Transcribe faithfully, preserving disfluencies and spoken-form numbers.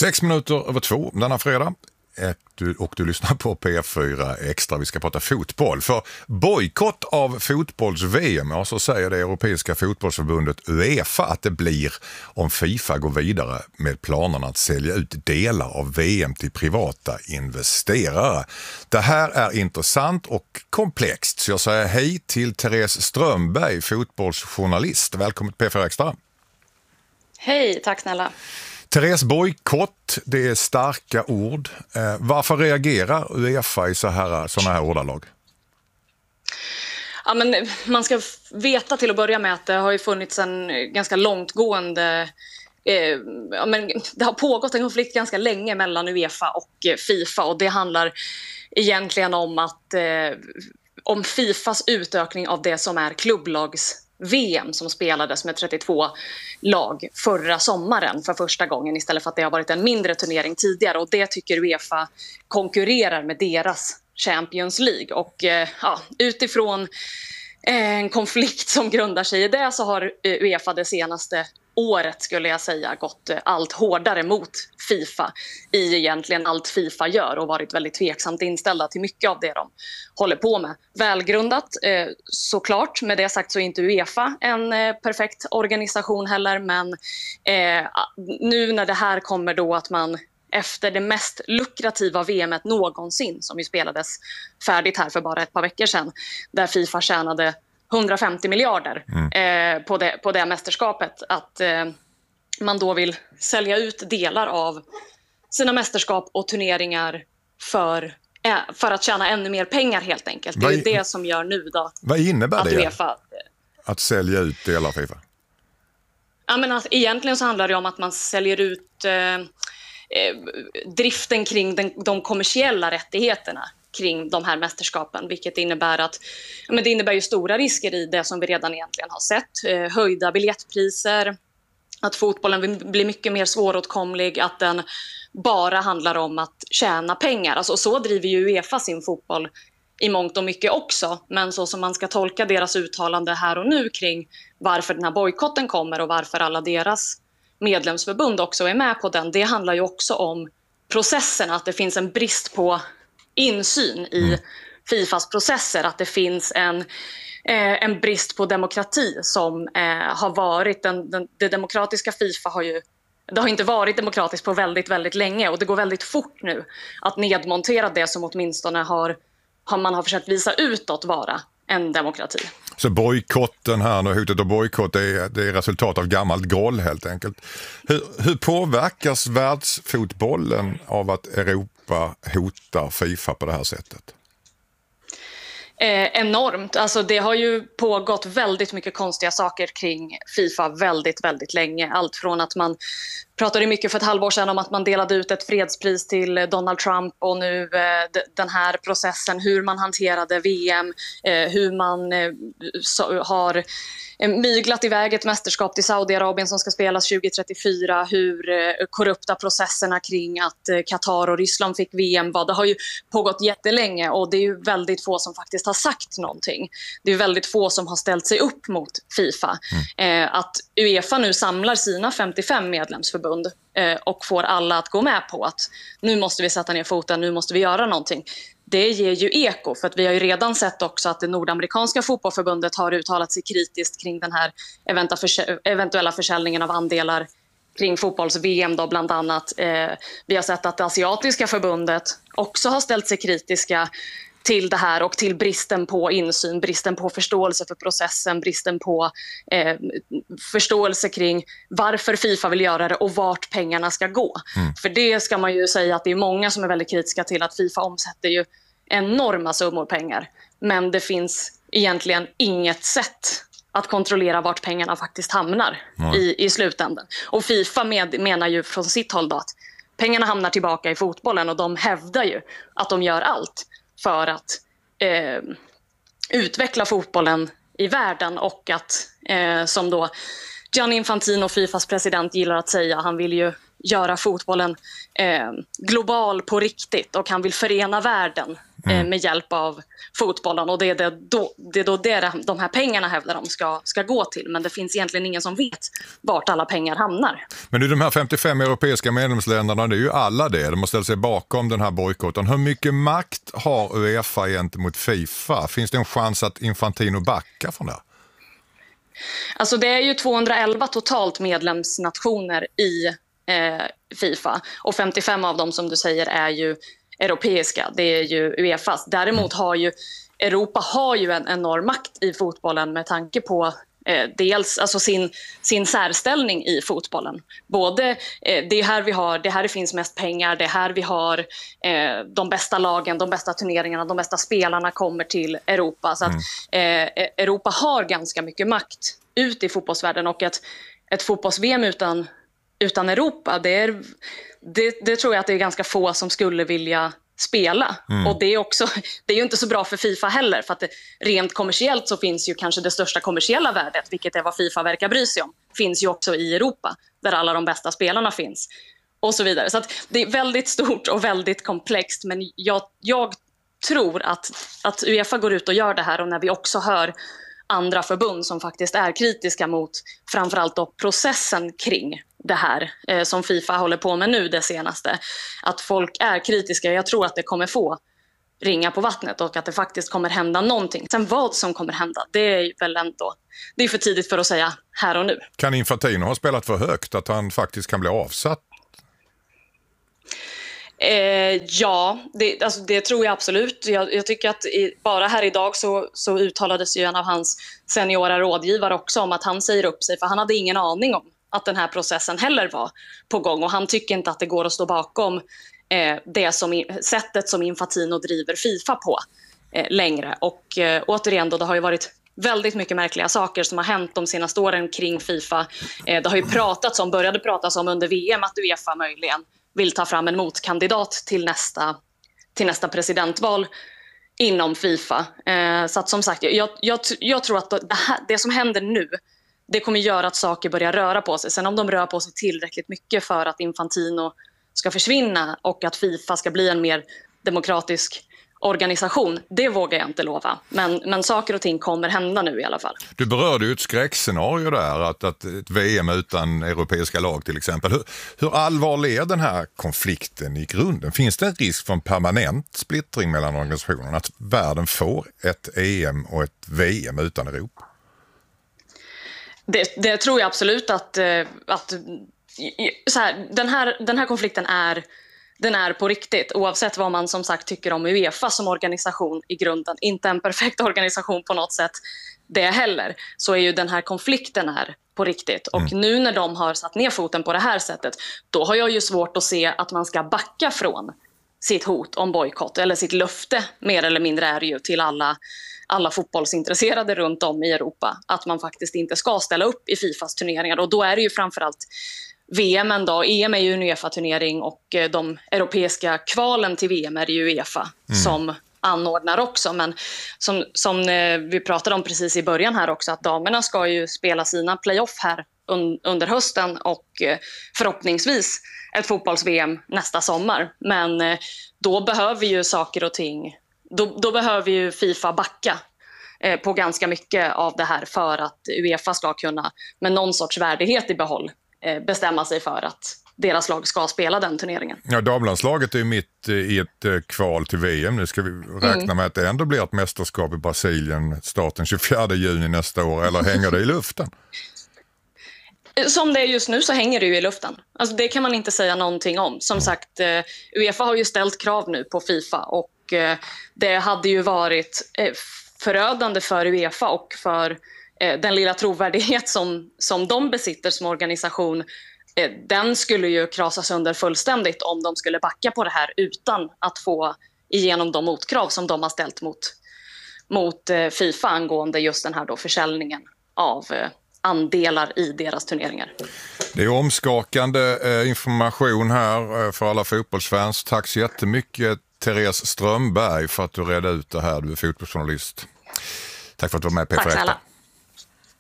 Sex minuter över två denna fredag. Du, och du lyssnar på P F fyra Extra. Vi ska prata fotboll. För bojkott av fotbolls-V M, ja, så säger det Europeiska fotbollsförbundet UEFA att det blir om FIFA går vidare med planerna att sälja ut delar av V M till privata investerare. Det här är intressant och komplext, så jag säger hej till Therese Strömberg, fotbollsjournalist. Välkommen till P F fyra Extra. Hej, tack snälla. Therese, bojkott, det är starka ord. Eh, varför reagerar UEFA i så här, såna här ordalag? Ja, men man ska veta till att börja med att det har ju funnits en ganska långtgående... Eh, ja, men det har pågått en konflikt ganska länge mellan UEFA och eh, FIFA, och det handlar egentligen om att eh, om FIFAs utökning av det som är klubblags V M som spelades med trettiotvå lag förra sommaren för första gången, istället för att det har varit en mindre turnering tidigare, och det tycker UEFA konkurrerar med deras Champions League. Och eh, ja, utifrån en konflikt som grundar sig i det, så har UEFA det senaste året, skulle jag säga, gått allt hårdare mot FIFA i egentligen allt FIFA gör, och varit väldigt tveksamt inställda till mycket av det de håller på med. Välgrundat, eh, såklart. Med det sagt så är inte UEFA en eh, perfekt organisation heller, men eh, nu när det här kommer då att man efter det mest lukrativa V M:et någonsin, som ju spelades färdigt här för bara ett par veckor sedan, där FIFA tjänade hundrafemtio miljarder mm. eh, på, det, på det mästerskapet, att eh, man då vill sälja ut delar av sina mästerskap och turneringar för, eh, för att tjäna ännu mer pengar, helt enkelt. Det är ju det som gör nu då. Vad innebär att det? UEFA, att sälja ut delar av FIFA? Ja, men alltså, egentligen så handlar det om att man säljer ut eh, eh, driften kring den, de kommersiella rättigheterna kring de här mästerskapen, vilket innebär att men det innebär ju stora risker i det som vi redan egentligen har sett. Eh, höjda biljettpriser, att fotbollen blir mycket mer svåråtkomlig, att den bara handlar om att tjäna pengar. Alltså, så driver ju UEFA sin fotboll i mångt och mycket också, men så som man ska tolka deras uttalande här och nu kring varför den här bojkotten kommer och varför alla deras medlemsförbund också är med på den, det handlar ju också om processen, att det finns en brist på insyn i mm. FIFAs processer, att det finns en, eh, en brist på demokrati som eh, har varit, den, den, det demokratiska FIFA har ju, det har inte varit demokratiskt på väldigt, väldigt länge, och det går väldigt fort nu att nedmontera det som åtminstone har, har man har försökt visa utåt vara en demokrati. Så bojkotten här nu, hotet om bojkott, det är, det är resultat av gammalt groll helt enkelt. Hur, hur påverkas världsfotbollen av att Europa hotar FIFA på det här sättet? Eh, enormt. Alltså, det har ju pågått väldigt mycket konstiga saker kring FIFA väldigt, väldigt länge. Allt från att man pratade mycket för ett halvår sedan om att man delade ut ett fredspris till Donald Trump, och nu eh, d- den här processen, hur man hanterade V M, eh, hur man eh, so- har eh, myglat iväg ett mästerskap till Saudiarabien som ska spelas tjugo trettiofyra, hur eh, korrupta processerna kring att eh, Qatar och Ryssland fick V M var. Det har ju pågått jättelänge, och det är ju väldigt få som faktiskt har sagt någonting. Det är väldigt få som har ställt sig upp mot FIFA. Mm. Eh, att UEFA nu samlar sina femtiofem medlemsförbund och får alla att gå med på att nu måste vi sätta ner foten, nu måste vi göra någonting. Det ger ju eko, för att vi har ju redan sett också att det nordamerikanska fotbollförbundet har uttalat sig kritiskt kring den här eventuella försäljningen av andelar kring fotbolls-V M då, bland annat. Vi har sett att det asiatiska förbundet också har ställt sig kritiska till det här och till bristen på insyn, bristen på förståelse för processen, bristen på eh, förståelse kring varför FIFA vill göra det och vart pengarna ska gå. Mm. För det ska man ju säga att det är många som är väldigt kritiska till, att FIFA omsätter ju enorma summor pengar. Men det finns egentligen inget sätt att kontrollera vart pengarna faktiskt hamnar mm. i, i slutändan. Och FIFA med, menar ju från sitt håll då att pengarna hamnar tillbaka i fotbollen, och de hävdar ju att de gör allt för att eh, utveckla fotbollen i världen, och att, eh, som då Gianni Infantino, FIFAs president, gillar att säga, han vill ju göra fotbollen eh, global på riktigt, och han vill förena världen mm. eh, med hjälp av fotbollen. Och det är, det då, det är då det de här pengarna hävdar de ska, ska gå till. Men det finns egentligen ingen som vet vart alla pengar hamnar. Men nu, de här femtiofem europeiska medlemsländerna, det är ju alla det. De har ställt sig bakom den här bojkotten. Hur mycket makt har UEFA gentemot FIFA? Finns det en chans att Infantino backar från det? Alltså det är ju tvåhundraelva totalt medlemsnationer i eh, FIFA. Och femtiofem av dem, som du säger, är ju europeiska. Det är ju UEFAs. Däremot har ju Europa har ju en enorm makt i fotbollen med tanke på eh, dels alltså sin, sin särställning i fotbollen. Både eh, det är här vi har, det här det finns mest pengar, det är här vi har eh, de bästa lagen, de bästa turneringarna, de bästa spelarna kommer till Europa. Så att eh, Europa har ganska mycket makt ut i fotbollsvärlden, och ett, ett fotbolls-V M utan, utan Europa, det, är, det, det tror jag att det är ganska få som skulle vilja spela. Mm. Och det är också, det är ju inte så bra för FIFA heller, för att det, rent kommersiellt så finns ju kanske det största kommersiella värdet, vilket är vad FIFA verkar bry sig om, finns ju också i Europa, där alla de bästa spelarna finns och så vidare. Så att det är väldigt stort och väldigt komplext, men jag, jag tror att, att UEFA går ut och gör det här, och när vi också hör andra förbund som faktiskt är kritiska mot framförallt då processen kring det här eh, som FIFA håller på med nu det senaste. Att folk är kritiska. Jag tror att det kommer få ringa på vattnet och att det faktiskt kommer hända någonting. Sen vad som kommer hända, det är väl ändå, det är för tidigt för att säga här och nu. Kan Infantino ha spelat för högt att han faktiskt kan bli avsatt? Eh, ja, det, alltså det tror jag absolut. Jag, jag tycker att i, bara här idag så, så uttalades ju en av hans seniora rådgivare också om att han säger upp sig, för han hade ingen aning om att den här processen heller var på gång, och han tycker inte att det går att stå bakom eh, det som, sättet som Infantino driver FIFA på eh, längre. Och eh, återigen då, det har ju varit väldigt mycket märkliga saker som har hänt de senaste åren kring FIFA. Eh, det har ju pratats om, började pratas om under V M att UEFA möjligen vill ta fram en motkandidat till nästa, till nästa presidentval inom FIFA. Eh, så att som sagt, jag, jag, jag tror att det, här, det som händer nu, det kommer göra att saker börjar röra på sig. Sen om de rör på sig tillräckligt mycket för att Infantino ska försvinna och att FIFA ska bli en mer demokratisk organisation, det vågar jag inte lova. Men, men saker och ting kommer hända nu i alla fall. Du berörde ju ett skräckscenario där, att, att ett V M utan europeiska lag till exempel. Hur, hur allvarlig är den här konflikten i grunden? Finns det en risk för en permanent splittring mellan organisationerna, att världen får ett E M och ett V M utan Europa? Det, det tror jag absolut att, att så här, den, här, den här konflikten är Den är på riktigt, oavsett vad man som sagt tycker om UEFA som organisation i grunden. Inte en perfekt organisation på något sätt det heller. Så är ju den här konflikten är på riktigt. Och mm. nu när de har satt ner foten på det här sättet, då har jag ju svårt att se att man ska backa från sitt hot om bojkott. Eller sitt löfte, mer eller mindre är det ju, till alla, alla fotbollsintresserade runt om i Europa. Att man faktiskt inte ska ställa upp i FIFAs turneringar. Och då är det ju framförallt V M då. E M är ju en UEFA-turnering, och de europeiska kvalen till V M är det ju UEFA mm. som anordnar också. Men som, som vi pratade om precis i början här också, att damerna ska ju spela sina playoff här un, under hösten, och förhoppningsvis ett fotbolls-V M nästa sommar. Men då behöver ju saker och ting, då, då behöver ju FIFA backa på ganska mycket av det här för att UEFA ska kunna med någon sorts värdighet i behåll bestämma sig för att deras lag ska spela den turneringen. Ja, damlandslaget är ju mitt i ett kval till V M. Nu ska vi räkna mm. med att det ändå blir ett mästerskap i Brasilien starten tjugofjärde juni nästa år, eller hänger det i luften? Som det är just nu så hänger det ju i luften. Alltså det kan man inte säga någonting om. Som mm. sagt, UEFA har ju ställt krav nu på FIFA, och det hade ju varit förödande för UEFA och för den lilla trovärdighet som, som de besitter som organisation. Den skulle ju krasas sönder fullständigt om de skulle backa på det här utan att få igenom de motkrav som de har ställt mot, mot FIFA angående just den här då försäljningen av andelar i deras turneringar. Det är omskakande information här för alla fotbollsfans. Tack så jättemycket, Therese Strömberg, för att du redde ut det här. Du är fotbollsjournalist. Tack för att du var med, P F. Tack snälla.